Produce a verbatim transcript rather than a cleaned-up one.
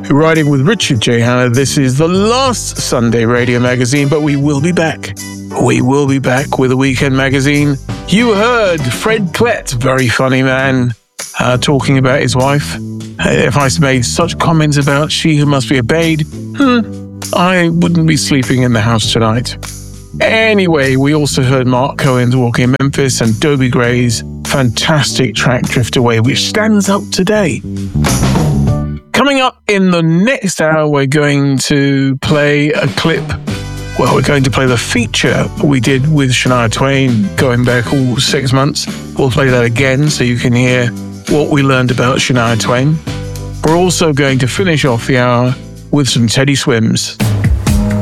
riding with Richard J. Hanna. This is the last Sunday Radio Magazine, but we will be back. We will be back with a weekend magazine. You heard Fred Klett, very funny man, uh, talking about his wife. Uh, if I made such comments about she who must be obeyed, hmm, I wouldn't be sleeping in the house tonight. Anyway, we also heard Mark Cohen's Walking in Memphis and Dobie Gray's fantastic track Drift Away, which stands up today. Coming up in the next hour, we're going to play a clip. Well, we're going to play the feature we did with Shania Twain going back all six months. We'll play that again so you can hear what we learned about Shania Twain. We're also going to finish off the hour with some Teddy Swims.